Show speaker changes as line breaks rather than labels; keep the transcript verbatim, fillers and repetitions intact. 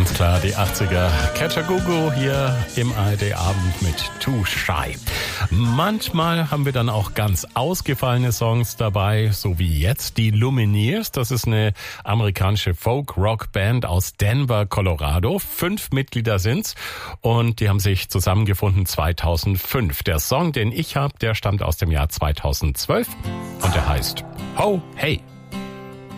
Ganz klar, die achtziger. Kajagoogoo hier im A R D-Abend mit Too Shy. Manchmal haben wir dann auch ganz ausgefallene Songs dabei, so wie jetzt die Lumineers. Das ist eine amerikanische Folk-Rock-Band aus Denver, Colorado. Fünf Mitglieder sind's und die haben sich zusammengefunden zweitausendfünf. Der Song, den ich habe, der stammt aus dem Jahr zweitausendzwölf und der heißt Ho Hey.